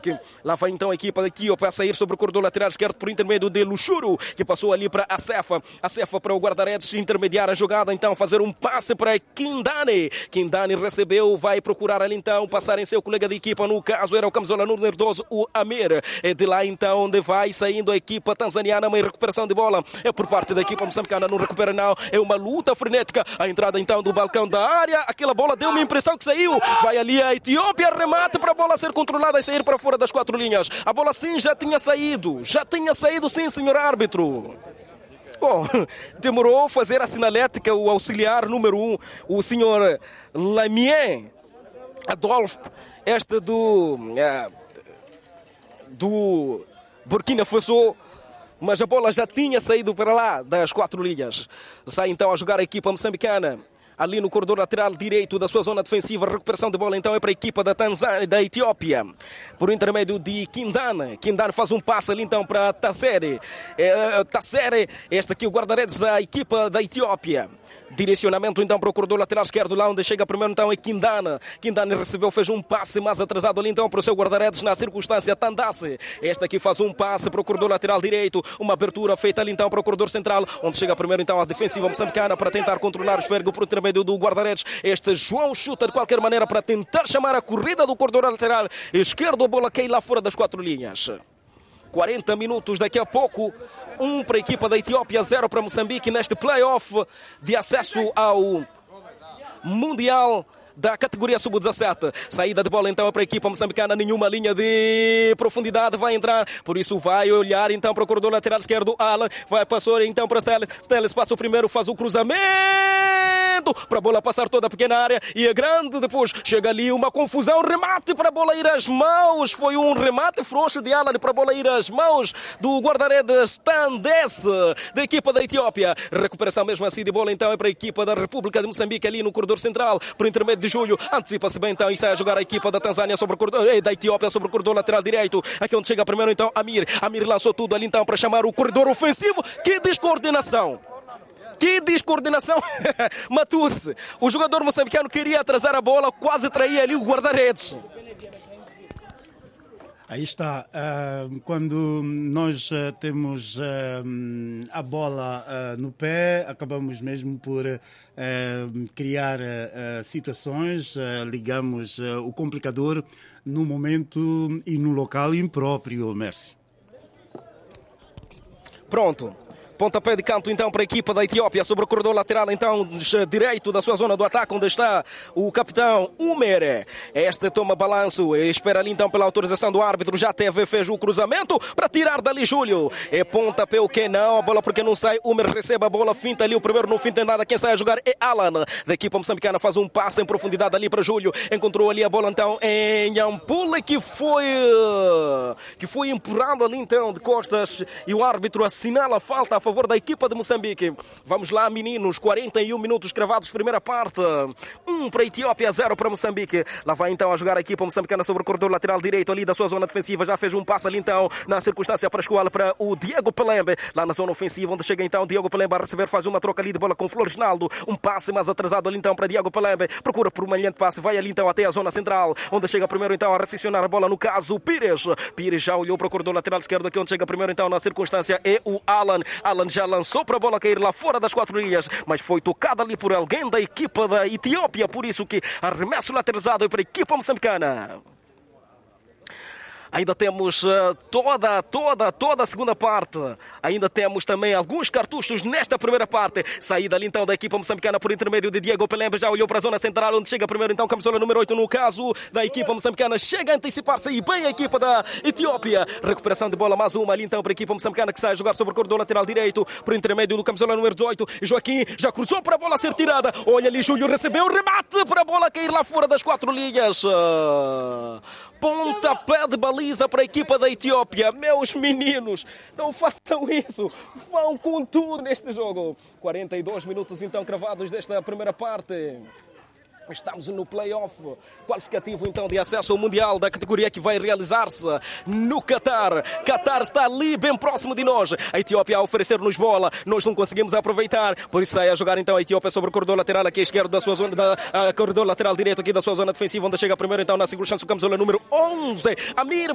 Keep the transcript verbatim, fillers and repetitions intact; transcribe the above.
Lá vai então a equipa da Etiópia a sair sobre o corredor lateral esquerdo por intermédio de Luxuru, que passou ali para a Cefa. A Cefa para o guarda-redes intermediar a jogada, então fazer um passe para Kindani. Kindani recebeu, vai procurar ali então passar em seu colega de equipa, no caso era o camisola número doze, o Amir. É de lá então onde vai saindo a equipa tanzaniana, uma recuperação de bola. É por parte da equipa moçambicana, não recupera não. É uma luta frenética. A entrada então do balcão da área. Aquela bola deu uma impressão que saiu. Vai ali a Etiópia, remate para a bola ser controlada e sair para fora das quatro linhas. A bola sim já tinha saído. Já tinha saído sim, senhor árbitro. Bom, demorou fazer a sinalética o auxiliar número um, o senhor Lamien Adolfo, este do, uh, do Burkina Faso, mas a bola já tinha saído para lá das quatro linhas. Sai então a jogar a equipa moçambicana. Ali no corredor lateral direito da sua zona defensiva, a recuperação de bola então é para a equipa da Tanzânia, da Etiópia, por intermédio de Kindana. Kindana faz um passe ali então para Tassere. É, Tassere, este aqui o guarda-redes da equipa da Etiópia. Direcionamento então para o corredor lateral esquerdo, lá onde chega primeiro então é Kindana. Kindana recebeu, fez um passe mais atrasado ali então para o seu guarda-redes na circunstância Tandase. Este aqui faz um passe para o corredor lateral direito, uma abertura feita ali então para o corredor central, onde chega primeiro então a defensiva moçambicana para tentar controlar o esférgo por intermédio do guarda-redes. Este João chuta de qualquer maneira para tentar chamar a corrida do corredor lateral esquerdo, a bola cai lá fora das quatro linhas. quarenta minutos daqui a pouco. Um para a equipa da Etiópia, zero para Moçambique neste play-off de acesso ao Mundial da categoria sub dezassete. Saída de bola então para a equipa moçambicana, nenhuma linha de profundidade vai entrar, por isso vai olhar então para o corredor lateral esquerdo. Alan vai passar então para Steles. Steles passa o primeiro, faz o cruzamento para a bola passar toda a pequena área e é grande. Depois chega ali uma confusão, remate para a bola ir às mãos. Foi um remate frouxo de Alan para a bola ir às mãos do guarda-redes Tandese da equipa da Etiópia. Recuperação mesmo assim de bola então é para a equipa da República de Moçambique ali no corredor central, por intermédio de Júlio. Antecipa-se bem então e sai a jogar a equipa da Tanzânia sobre o corredor, da Etiópia sobre o corredor lateral direito. Aqui onde chega primeiro então Amir. Amir lançou tudo ali então para chamar o corredor ofensivo. Que descoordenação! Que descoordenação! Matou-se. O jogador moçambicano queria atrasar a bola, quase traía ali o guarda-redes. Aí está, uh, quando nós uh, temos uh, a bola uh, no pé, acabamos mesmo por uh, criar uh, situações, uh, ligamos uh, o complicador no momento e no local impróprio, Merci. Pronto. Pontapé de canto então para a equipa da Etiópia sobre o corredor lateral então direito da sua zona do ataque, onde está o capitão Umere. Este toma balanço e espera ali então pela autorização do árbitro. Já teve, fez o cruzamento para tirar dali Júlio. É pontapé o que não, a bola porque não sai. Umere recebe a bola, finta ali o primeiro, não finta nada. Quem sai a jogar é Alan da equipa moçambicana, faz um passe em profundidade ali para Júlio. Encontrou ali a bola então em Ampule, que foi que foi empurrado ali então de costas e o árbitro assinala a falta a favor favor da equipa de Moçambique. Vamos lá, meninos, quarenta e um minutos cravados, primeira parte. um para a Etiópia, zero para Moçambique. Lá vai então a jogar a equipa moçambicana sobre o corredor lateral direito ali da sua zona defensiva. Já fez um passe ali então na circunstância para a escola para o Diego Pelembe. Lá na zona ofensiva, onde chega então Diego Pelembe a receber, faz uma troca ali de bola com Floresnaldo. Um passe mais atrasado ali então para Diego Pelembe. Procura por um malhante passe, vai ali então até a zona central, onde chega primeiro então a recepcionar a bola, no caso Pires. Pires já olhou para o corredor lateral esquerdo, aqui onde chega primeiro então na circunstância é o Alan. Alan já lançou para a bola cair lá fora das quatro linhas, mas foi tocada ali por alguém da equipa da Etiópia, por isso que arremesso lateralizado para a equipa moçambicana. Ainda temos uh, toda, toda, toda a segunda parte. Ainda temos também alguns cartuchos nesta primeira parte. Saída ali então da equipa moçambicana por intermédio de Diego Pelembe. Já olhou para a zona central, onde chega primeiro então camisola número oito, no caso da equipa moçambicana. Chega a antecipar-se e bem a equipa da Etiópia. Recuperação de bola, mais uma ali então para a equipa moçambicana, que sai a jogar sobre o corredor lateral direito por intermédio do camisola número dezoito. Joaquim já cruzou para a bola ser tirada. Olha ali, Júlio recebeu o remate para a bola cair lá fora das quatro linhas. Uh... Pontapé de baliza para a equipa da Etiópia. Meus meninos, não façam isso. Vão com tudo neste jogo. quarenta e dois minutos então cravados desta primeira parte. Estamos no play-off qualificativo então de acesso ao Mundial da categoria que vai realizar-se no Qatar. Qatar está ali bem próximo de nós. A Etiópia a oferecer-nos bola, nós não conseguimos aproveitar, por isso sai a jogar então a Etiópia sobre o corredor lateral aqui esquerdo da sua zona, da, a corredor lateral direito aqui da sua zona defensiva, onde chega primeiro então na segunda chance o camisola número onze, Amir.